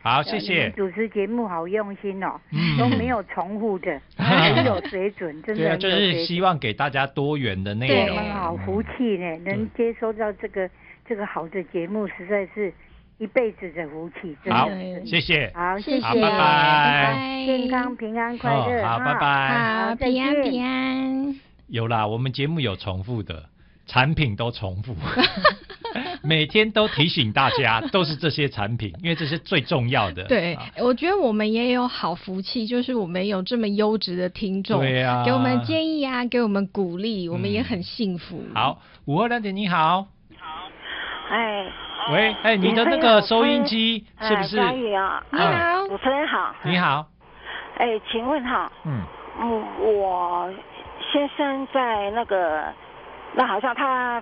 好，谢谢。 你们主持节目好用心哦，都没有重复的，很有水准，真的对啊，就是希望给大家多元的内容。 我们好福气呢，能接收到这个好的节目，实在是一辈子的福气。 好，谢谢。 好，谢谢， 好，拜拜。 健康平安快乐。 好，拜拜。 好，平安平安。 有啦，我们节目有重复的，产品都重复。每天都提醒大家，都是这些产品，因为这是最重要的。 对，我觉得我们也有好福气，就是我们有这么优质的听众， 对啊， 给我们建议啊，给我们鼓励，我们也很幸福。 好，522点你好。 好。 喂，你的那个收音机是不是？ 嘉玉啊， 你好， 主持人好。 你好。 请问哈，我先生在那好像他。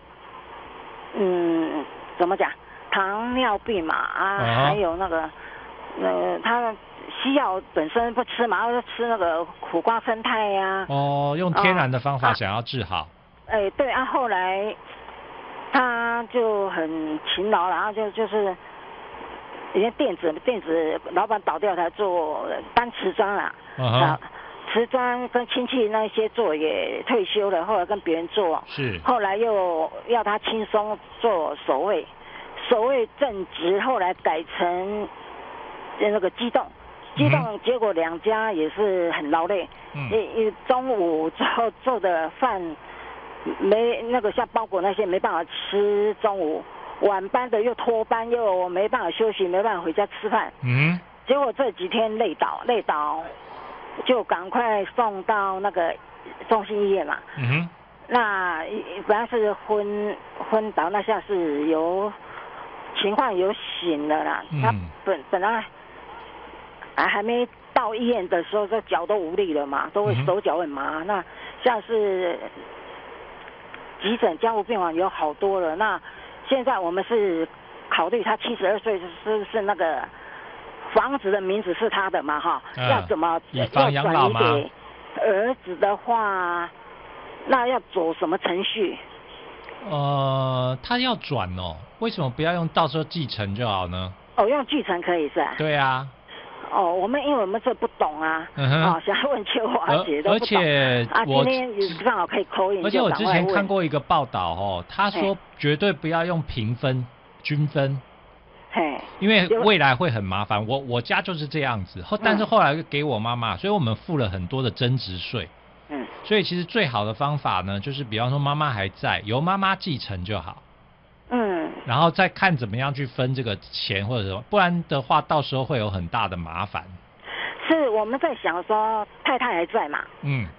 怎么讲？糖尿病嘛，还有他西药本身不吃嘛，就吃那个苦瓜生态呀。 用天然的方法想要治好。 对啊，后来他就很勤劳，然后就是以前电子老板倒掉才做搬瓷砖啦。瓷砖跟亲戚那些做也退休了，后来跟别人做， 是， 后来又要他轻松做守卫正职，后来改成那个机动，结果两家也是很劳累，中午之后做的饭没像包裹那些没办法吃中午，晚班的又拖班又没办法休息，没办法回家吃饭，结果这几天累倒。就赶快送到那个中心医院嘛。那本来是昏倒，那下是情况有醒了啦。他本来还没到医院的时候，这脚都无力了嘛，都会手脚很麻。那像是急诊加护病房有好多了。那现在我们是考虑他72岁是不是那个。房子的名字是他的嘛哈，要怎么以房养老吗？ 给儿子的话，那要走什么程序？ 他要转哦，为什么不要用到时候继承就好呢？ 用继承可以是吧？ 对啊。 因为我们这不懂啊，想要问秋华姐都不懂。 而且今天正好可以call in。 而且我之前看过一个报道他说绝对不要用平分、均分。因为未来会很麻烦，我家就是这样子，但是后来给我妈妈，所以我们付了很多的增值税。所以其实最好的方法呢，就是比方说妈妈还在，由妈妈继承就好。然后再看怎么样去分这个钱或者什么，不然的话到时候会有很大的麻烦。 是我们在想说太太还在嘛，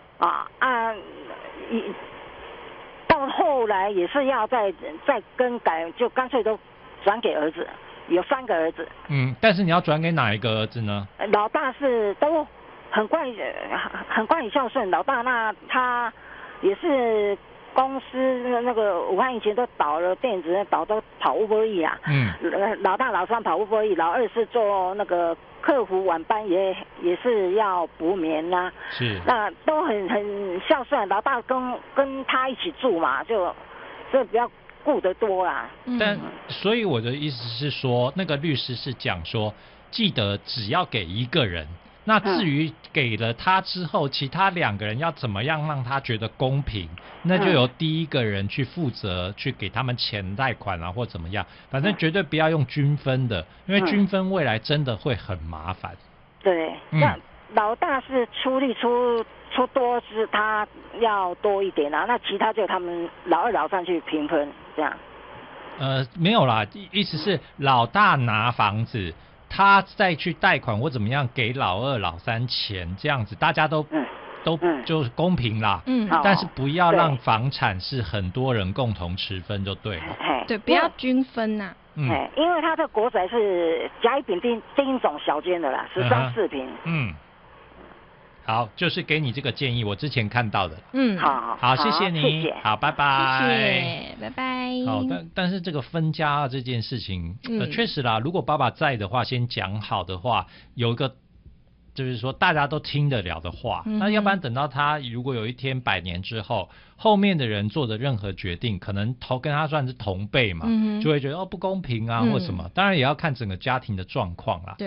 到后来也是要再更改，就干脆都转给儿子。有3个儿子， 但是你要转给哪一个儿子呢？ 老大是都很乖很孝顺，老大那他也是公司那个武汉以前都倒了，电子倒都跑Uber Eats啊，老大老三跑Uber Eats，老二是做那个客服晚班也是要补眠啊， 是， 那都很孝顺，老大跟他一起住嘛，就比较。顾得多啦， 所以我的意思是说，那个律师是讲说，记得只要给一个人，那至于给了他之后，其他2个人要怎么样让他觉得公平，那就由第一个人去负责，去给他们钱贷款或怎么样，反正绝对不要用均分的，因为均分未来真的会很麻烦。 对，那老大是出力出多是他要多一点那其他就他们老二老三去平分这样。 没有啦，意思是老大拿房子，他再去贷款或怎么样给老二老三钱，这样子大家都就是公平啦。但是不要让房产是很多人共同持分就对了。 对，不要均分呐。 因为他的国宅是甲乙丙丁种小间的啦，13、4坪。 好，就是给你这个建议，我之前看到的。好，谢谢你， 谢谢， 好，拜拜， 谢谢，拜拜。 好，但是这个分家这件事情，确实啦，如果爸爸在的话，先讲好的话，有一个就是说大家都听得了的话，那要不然等到他如果有一天100年之后，后面的人做的任何决定，可能跟他算是同辈嘛，就会觉得不公平啊或什么，当然也要看整个家庭的状况啦。